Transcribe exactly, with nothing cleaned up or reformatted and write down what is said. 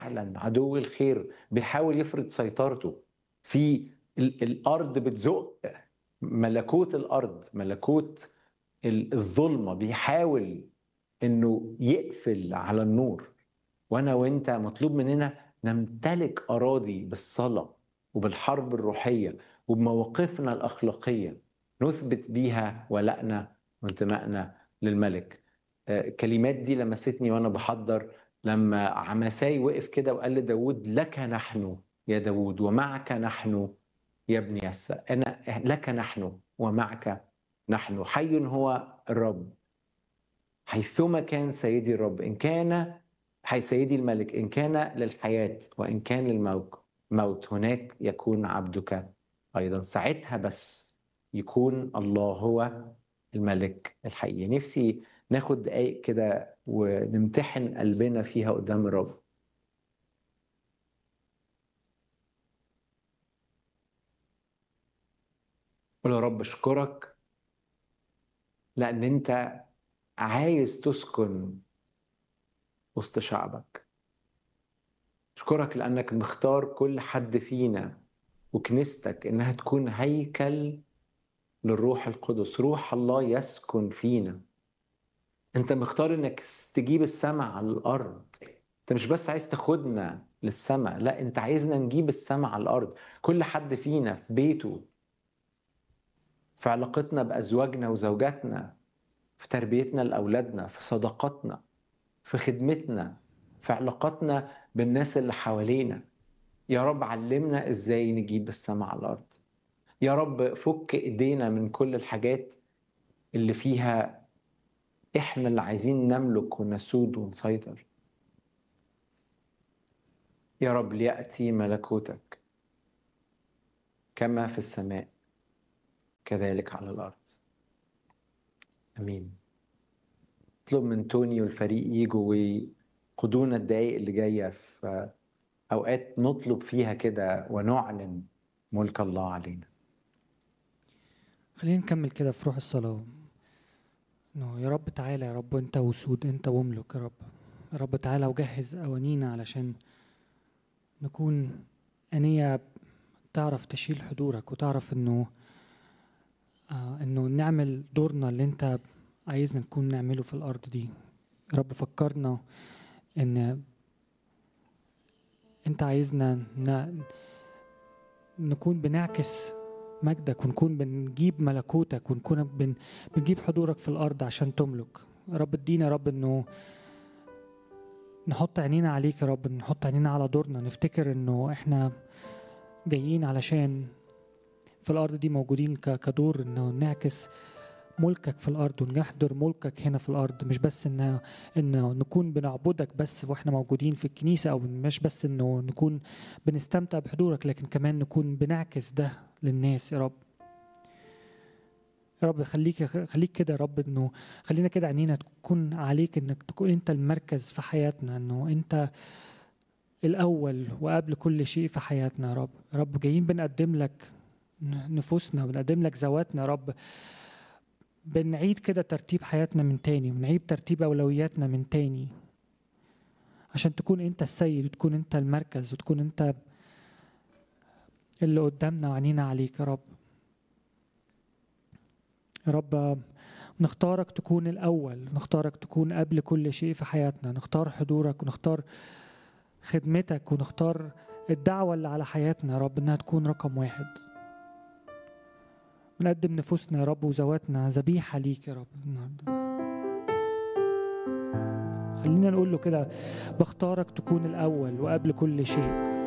فعلا عدو الخير بيحاول يفرض سيطرته في ال- الارض، بتزق ملكوت الارض، ملكوت ال- الظلمه، بيحاول انه يقفل على النور. وانا وانت مطلوب مننا نمتلك اراضي بالصلاه وبالحرب الروحيه وبمواقفنا الاخلاقيه، نثبت بيها ولائنا وانتمائنا للملك. آه، الكلمات دي لمستني وانا بحضر، لما عمساي وقف كده وقال لداود: لك نحن يا داود ومعك نحن يا ابن يسى. انا لك نحن ومعك نحن. حي هو الرب حيثما كان سيدي الرب، إن كان حي سيدي الملك، إن كان للحياة وإن كان للموت موت هناك يكون عبدك أيضا. ساعتها بس يكون الله هو الملك الحقيقي. نفسي ناخد دقايق كده ونمتحن قلبنا فيها قدام الرب. قول يا رب أشكرك لأن أنت عايز تسكن وسط شعبك. أشكرك لأنك مختار كل حد فينا وكنيستك إنها تكون هيكل للروح القدس. روح الله يسكن فينا. أنت مختار إنك تجيب السماء على الأرض. أنت مش بس عايز تاخدنا للسماء، لا، أنت عايزنا نجيب السماء على الأرض. كل حد فينا في بيته، في علاقتنا بأزواجنا وزوجاتنا، في تربيتنا لأولادنا، في صداقاتنا، في خدمتنا، في علاقاتنا بالناس اللي حوالينا. يا رب علمنا إزاي نجيب السماء على الأرض. يا رب فك ايدينا من كل الحاجات اللي فيها احنا اللي عايزين نملك ونسود ونسيطر. يا رب ليأتي ملكوتك كما في السماء كذلك على الأرض. أمين. اطلب من توني والفريق يجوا ويقودونا الدقايق اللي جاية في أوقات نطلب فيها كده ونعلن ملك الله علينا. خلينا نكمل كده في روح الصلاة، انه يا رب تعالى، يا رب انت وسود، انت واملك، يا رب يا رب تعالى وجهز قوانينا علشان نكون أنية تعرف تشيل حضورك، وتعرف انه آه انه نعمل دورنا اللي انت عايزنا نكون نعمله في الارض دي. يا رب فكرنا ان انت عايزنا ن... نكون بنعكس مجدك، ونكون بنجيب ملكوتك، ونكون بن... بنجيب حضورك في الارض عشان تملك. يا رب ادينا يا رب انه نحط عينينا عليك، يا رب نحط عينينا على دورنا، نفتكر انه احنا جايين علشان في الارض دي موجودين ك... كدور انه نعكس ملكك في الارض ونحضر ملكك هنا في الارض. مش بس ان انه نكون بنعبدك بس واحنا موجودين في الكنيسه، او مش بس انه نكون بنستمتع بحضورك، لكن كمان نكون بنعكس ده للناس. يا رب يا رب خليك خليك كده يا رب، انه خلينا كده عينينا تكون عليك، انك تكون انت المركز في حياتنا، انه انت الاول وقبل كل شيء في حياتنا. يا رب يا رب جايين بنقدم لك نفوسنا، بنقدم لك ذواتنا. يا رب بنعيد كده ترتيب حياتنا من تاني، ونعيد ترتيب أولوياتنا من تاني، عشان تكون انت السيد، وتكون انت المركز، وتكون انت اللي قدامنا وعنينا عليك. يا رب يا رب نختارك تكون الأول، نختارك تكون قبل كل شيء في حياتنا، نختار حضورك ونختار خدمتك ونختار الدعوة اللي على حياتنا. يا رب انها تكون رقم واحد. بنقدم نفوسنا يا رب وذواتنا ذبيحة ليك يا رب النهارده. خلينا نقول له كده: بختارك تكون الأول وقبل كل شيء.